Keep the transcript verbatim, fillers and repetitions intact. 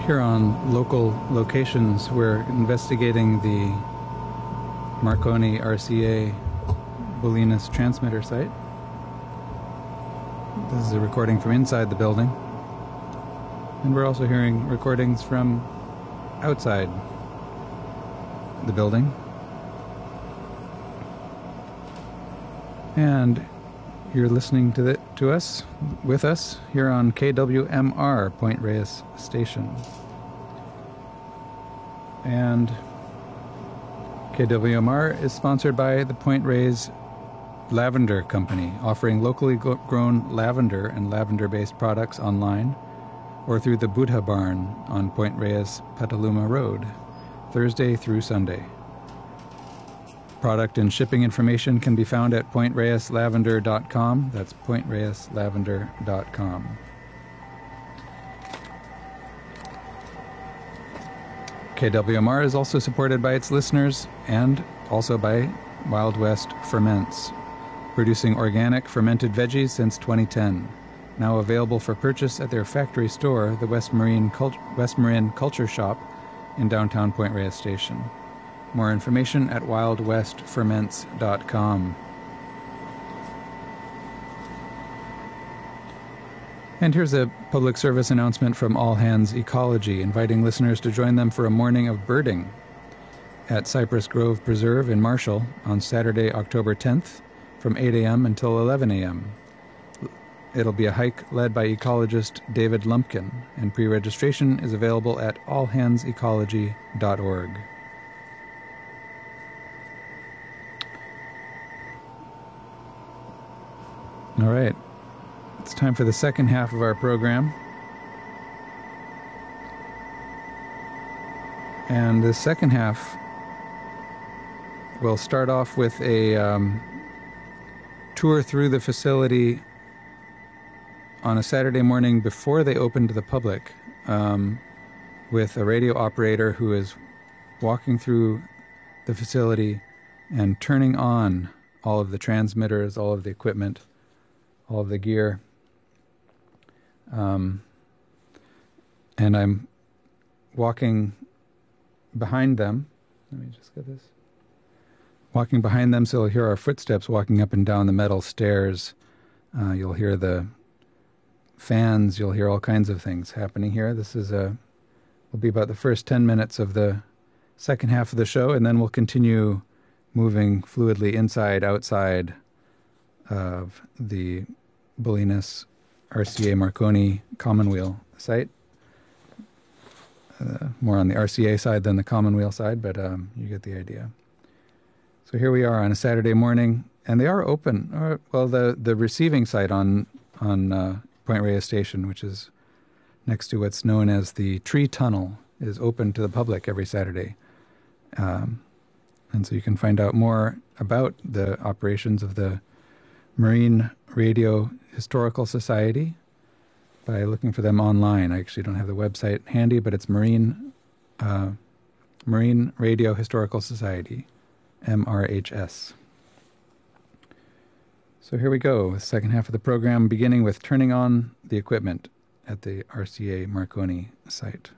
Here on Local Locations, we're investigating the Marconi R C A Bolinas transmitter site. This is a recording from inside the building. And we're also hearing recordings from outside the building. And you're listening to the, to us, with us, here on K W M R, Point Reyes Station. And K W M R is sponsored by the Point Reyes Lavender Company, offering locally grown lavender and lavender-based products online or through the Buddha Barn on Point Reyes Petaluma Road, Thursday through Sunday. Product and shipping information can be found at point reyes lavender dot com. That's point reyes lavender dot com. K W M R is also supported by its listeners and also by Wild West Ferments, producing organic fermented veggies since twenty ten. Now available for purchase at their factory store, the West Marin, Cult- West Marin Culture Shop in downtown Point Reyes Station. More information at wild west ferments dot com. And here's a public service announcement from All Hands Ecology, inviting listeners to join them for a morning of birding at Cypress Grove Preserve in Marshall on Saturday, October tenth, from eight a.m. until eleven a.m. It'll be a hike led by ecologist David Lumpkin, and pre-registration is available at all hands ecology dot org. All right, it's time for the second half of our program. And the second half, we'll start off with a um, tour through the facility on a Saturday morning before they open to the public, um, with a radio operator who is walking through the facility and turning on all of the transmitters, all of the equipment, all of the gear. Um, and I'm walking behind them. Let me just get this. Walking behind them, so you'll hear our footsteps walking up and down the metal stairs. Uh, you'll hear the fans. You'll hear all kinds of things happening here. This is a, will be about the first ten minutes of the second half of the show, and then we'll continue moving fluidly inside, outside of the Bolinas R C A Marconi Commonweal site. Uh, more on the R C A side than the Commonweal side, but um, you get the idea. So here we are on a Saturday morning, and they are open. Or, well, the, the receiving site on on uh, Point Reyes Station, which is next to what's known as the Tree Tunnel, is open to the public every Saturday. Um, and so you can find out more about the operations of the Marine Radio Historical Society by looking for them online. I actually don't have the website handy, but it's Marine uh, Marine Radio Historical Society, M R H S. So here we go, the second half of the program, beginning with turning on the equipment at the R C A Marconi site.